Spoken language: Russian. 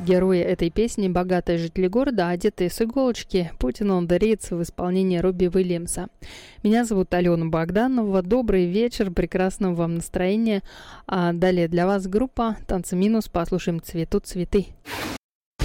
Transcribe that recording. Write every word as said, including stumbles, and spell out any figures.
герои этой песни – богатые жители города, одетые с иголочки, Putting on the Ritz в исполнении Робби Уильямса. Меня зовут Алена Богданова. Добрый вечер, прекрасного вам настроения. А далее для вас группа «Танцы минус». Послушаем «Цветут цветы».